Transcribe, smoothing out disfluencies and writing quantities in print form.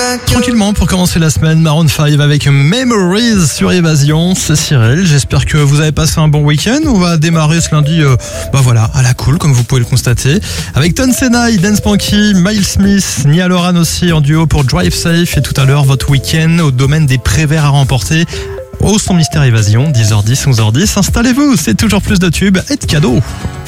Tranquillement pour commencer la semaine, Maroon 5 avec Memories sur Évasion. C'est Cyril, j'espère que vous avez passé un bon week-end. On va démarrer ce lundi à la cool comme vous pouvez le constater. Avec Ton Senai, Dance Punky, Miles Smith, Nia Loran aussi en duo pour Drive Safe. Et tout à l'heure votre week-end au domaine des préverts à remporter. Au son mystère Évasion, 10h10, 11h10. Installez-vous, c'est toujours plus de tubes et de cadeaux.